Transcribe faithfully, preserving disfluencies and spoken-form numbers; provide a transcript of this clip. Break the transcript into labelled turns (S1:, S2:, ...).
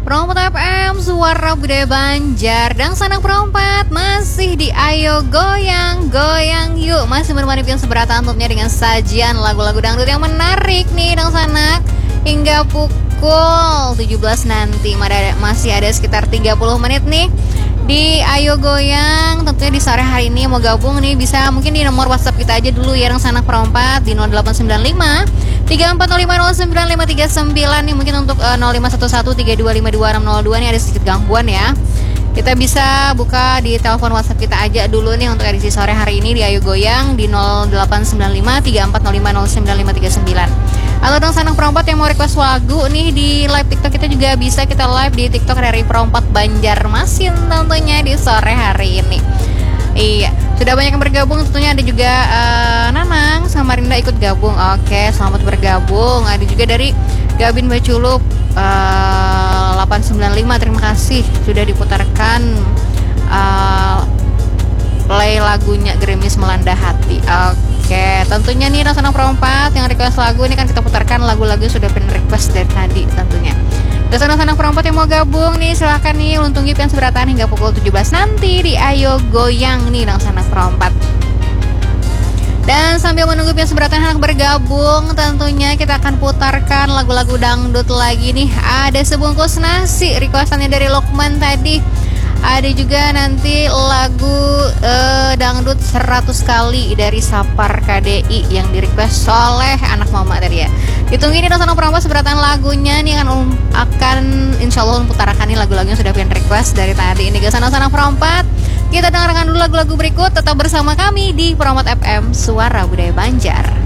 S1: Perompat F M, suara budaya Banjar. Dan sanak perompat masih di Ayo Goyang, Goyang Yuk. Masih menemani pion seberatan tentunya dengan sajian lagu-lagu dangdut yang menarik nih dan sanak. Hingga pukul tujuh belas nanti masih ada sekitar tiga puluh menit nih di Ayo Goyang. Tentunya di sore hari ini mau gabung nih bisa mungkin di nomor WhatsApp kita aja dulu ya, yang sanak perompat di nol delapan sembilan lima tiga empat nol lima nol sembilan lima tiga sembilan nih. Mungkin untuk uh, nol lima satu satu tiga dua lima dua enam nol dua nih ada sedikit gangguan ya. Kita bisa buka di telepon WhatsApp kita aja dulu nih untuk edisi sore hari ini di Ayo Goyang di nol delapan sembilan lima tiga empat nol lima nol sembilan lima tiga sembilan. Atau dong sanak perompat yang mau request lagu nih di live TikTok kita juga bisa, kita live di TikTok dari Perompat Banjarmasin tentunya di sore hari ini. Iya, sudah banyak yang bergabung, tentunya ada juga uh, Nanang sama Rinda ikut gabung. Oke, selamat bergabung. Ada juga dari Gabin Baculup uh, delapan sembilan lima, terima kasih sudah diputarkan uh, play lagunya Gerimis Melanda Hati. Oke, tentunya nih Rasana Perompat yang request lagu ini kan kita putarkan lagu-lagu yang sudah pernah request dari tadi tentunya. Dan sanak perompat yang mau gabung nih silahkan nih luntungi pion seberatan hingga pukul tujuh belas nanti di Ayo Goyang nih dan sanak perompat. Dan sambil menunggu pion seberatan anak bergabung, tentunya kita akan putarkan lagu-lagu dangdut lagi nih. Ada sebungkus nasi requestannya dari Lokman tadi. Ada juga nanti lagu uh, dangdut seratus kali dari Sapar K D I yang di request oleh anak mama tadi ya. Ditungguin nih Rasana Perompat seberatan lagunya nih akan um, akan insya Allah putarkan nih lagu-lagu yang sudah pion request dari tadi ini. Rasana Perompat, kita dengarkan dulu lagu-lagu berikut. Tetap bersama kami di Perompat F M, suara budaya Banjar.